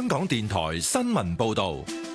香港電台新聞報道。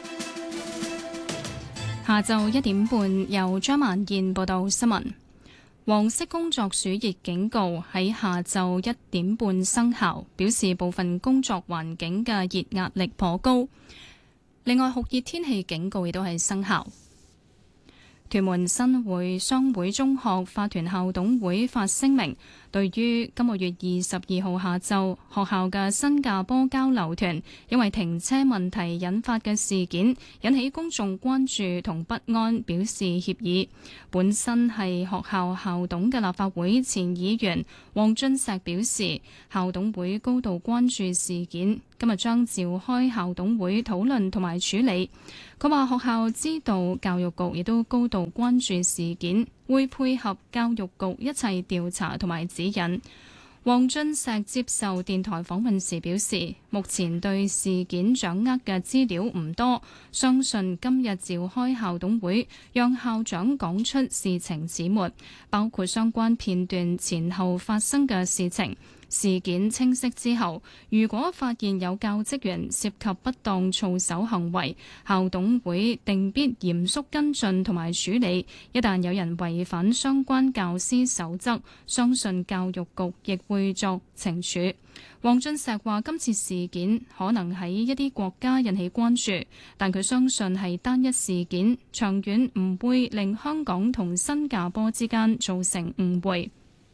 下晝1點半，由張萬燕報道新聞。黃色工作暑熱警告喺下晝1點半生效，表示部分工作環境嘅熱壓力頗高。另外，酷熱天氣警告亦都係生效。屯門新會商會中學法團校董會發聲明，對於今個月22號下晝學校嘅新加坡交流團因為停車問題引發嘅事件，引起公眾關注同不安，表示歉意。本身係學校校董嘅立法會前議員黃俊碩表示，校董會高度關注事件，今日將召開校董會討論同埋處理。佢話學校知道教育局亦都高度關注事件，會配合教育局一切調查同埋指引。黃俊碩接受電台訪問時表示，目前對事件掌握嘅資料唔多，相信今日召開校董會，讓校長講出事情始末，包括相關片段前後發生嘅事情。事件清晰之後，如果發現有教職員涉及不當操守行為，校董會定必嚴肅跟進同埋處理。一旦有人違反相關教師守則，相信教育局亦會作懲處。黃俊碩話：今次事件可能喺一啲國家引起關注，但佢相信係單一事件，長遠唔會令香港同新加坡之間造成誤會。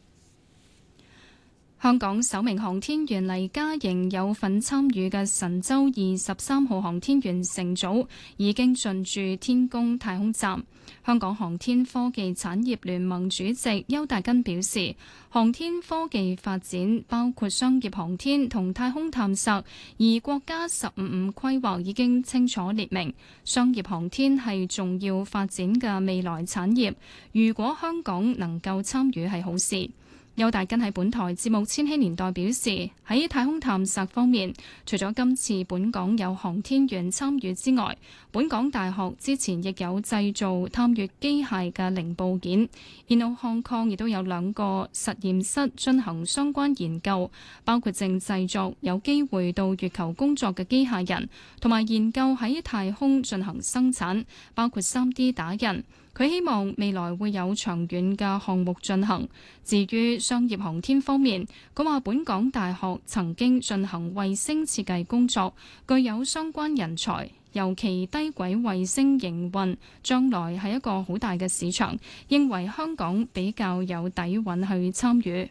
香港首名航天員黎嘉瑩有份參與嘅神舟23號航天員乘組已經進駐天宮太空站。香港航天科技產業聯盟主席邱達根表示，航天科技發展包括商業航天同太空探索，而國家15規劃已經清楚列明，商業航天係重要發展嘅未來產業。如果香港能夠參與係好事。邱達根喺本台節目《千禧年代》表示，喺太空探索方面，除咗今次本港有航天員參與之外，本港大學之前亦有製造探月機械嘅零部件。Inno Hong Kong 亦都有2個實驗室進行相關研究，包括正製作有機會到月球工作嘅機械人，同埋研究喺太空進行生產，包括 3D 打印。佢希望未來會有長遠嘅項目進行。至於商業航天方面，佢話本港大學曾經進行衛星設計工作，具有相關人才，尤其低軌衛星營運將來係一個好大嘅市場，認為香港比較有底蘊去參與。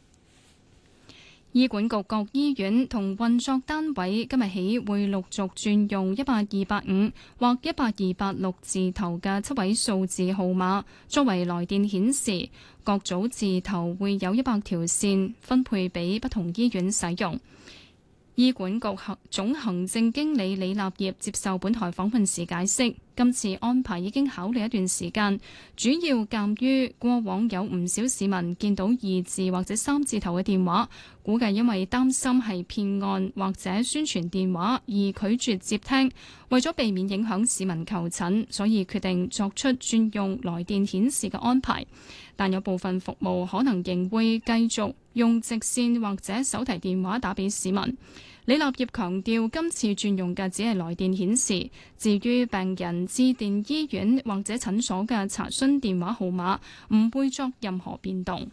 醫管局各醫院同運作單位今日起會陸續轉用18285或18286字頭嘅7位數字號碼作為來電顯示，各組字頭會有100條線分配俾不同醫院使用。醫管局總行政經理李立業接受本台訪問時解釋，今次安排已經考慮一段時間，主要鑑於過往有唔少市民見到2字或者3字頭嘅電話，估計因為擔心係騙案或者宣傳電話而拒絕接聽，為咗避免影響市民求診，所以決定作出轉用來電顯示嘅安排。但有部分服務可能仍會繼續用直線或者手提電話打俾市民。李立業強調，今次轉用嘅只係來電顯示，至於病人致電醫院或者診所嘅查詢電話號碼，唔會作任何變動。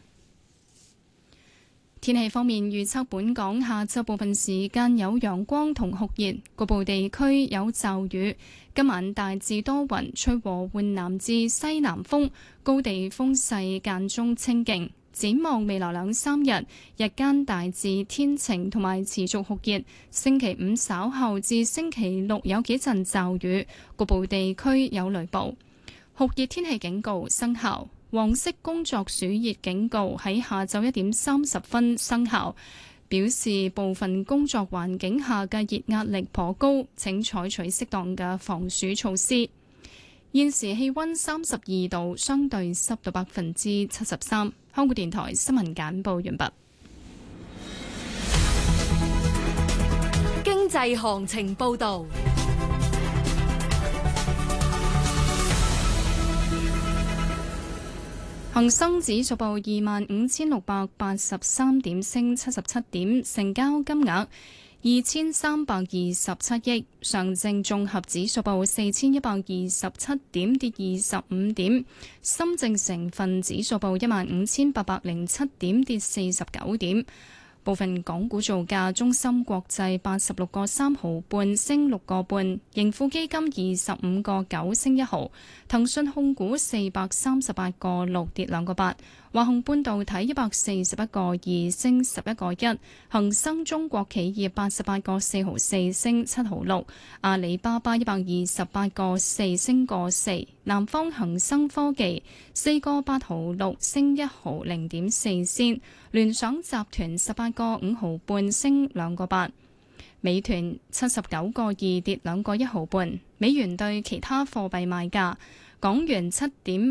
天氣方面預測，本港下晝部分時間有陽光同酷熱，局部地區有驟雨。今晚大致多雲，吹和緩南至西南風，高地風勢間中清勁。展望未來2-3日，日間大致天晴同埋持續酷熱。星期5稍後至星期6有幾陣驟雨，局部地區有雷暴。酷熱天氣警告生效，黃色工作暑熱警告喺下晝1點30分生效，表示部分工作環境下嘅熱壓力頗高，請採取適當嘅防暑措施。現時氣溫32度，相對濕度73%。香港電台新聞簡報完畢。 經濟行情報道。 恒生指數報25,683點，升77點，成交金額 2327億。上證綜合指數報4127點，跌25點。深證成分指數報15807點，跌49點。部分港股造價：中芯國際86個3毫半升6個半，盈富基金25個9升1毫，騰訊控股438個6跌2個8，華虹半導體141個2升11個1，恒生中國企業88個4毫4升7毫6，阿里巴巴128個4升個4，南方恒生科技4個8毫6升1毫0.4仙，聯想集團18個5毫半升2個8，美團79個2跌2個1毫半，美元對其他貨幣賣價，港元7點